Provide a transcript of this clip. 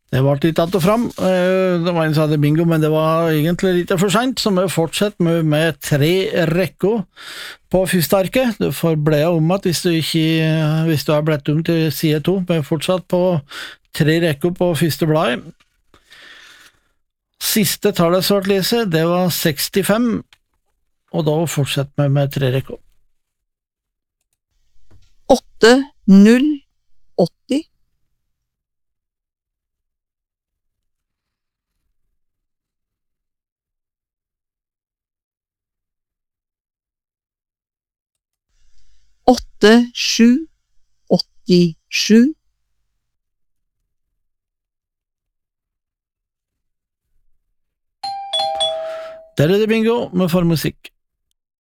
Det var litt att og fram. Det var en som hadde bingo, men det var egentlig litt for sent, så vi fortsetter med 3 rekker på første arket. Du får blea om at hvis du har blett om til side 2, vi er fortsatt på 3 rekker på første bladet. Siste tallet svart lese, det var 65, og da fortsetter vi med 3 rekker. 8, 0, 80. 8, 7, 87. Der er det bingo med musikk.